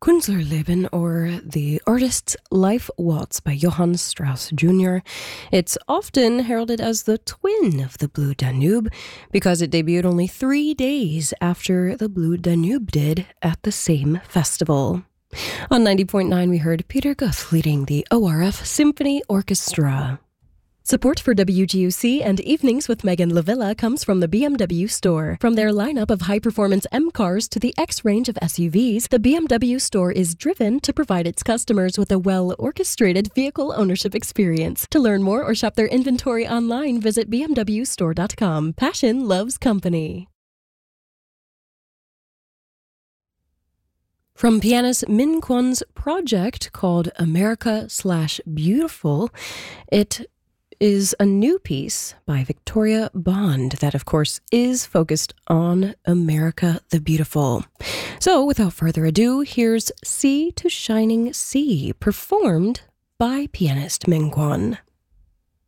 Künstlerleben, or The Artist's Life Waltz by Johann Strauss Jr. It's often heralded as the twin of the Blue Danube because it debuted only 3 days after the Blue Danube did at the same festival. On 90.9, we heard Peter Guth leading the ORF Symphony Orchestra. Support for WGUC and Evenings with Megan Lavilla comes from the BMW Store. From their lineup of high-performance M cars to the X range of SUVs, the BMW Store is driven to provide its customers with a well-orchestrated vehicle ownership experience. To learn more or shop their inventory online, visit bmwstore.com. Passion loves company. From pianist Min Kwon's project called America/Beautiful, it is a new piece by Victoria Bond that, of course, is focused on America the Beautiful. So, without further ado, here's Sea to Shining Sea, performed by pianist Min Kwon.